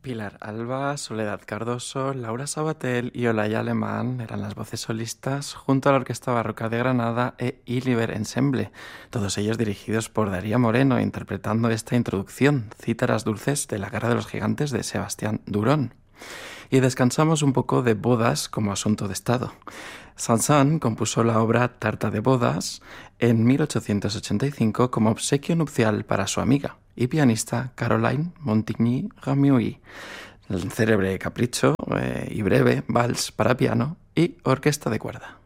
Pilar Alba, Soledad Cardoso, Laura Sabatel y Olaya Alemán eran las voces solistas junto a la Orquesta Barroca de Granada e Iliber Ensemble, todos ellos dirigidos por Daría Moreno, interpretando esta introducción, Cítaras Dulces de la Guerra de los Gigantes de Sebastián Durón. Y descansamos un poco de bodas como asunto de Estado. Saint-Saëns compuso la obra Tarta de bodas en 1885 como obsequio nupcial para su amiga y pianista Caroline Montigny-Rameau, el célebre capricho y breve vals para piano y orquesta de cuerda.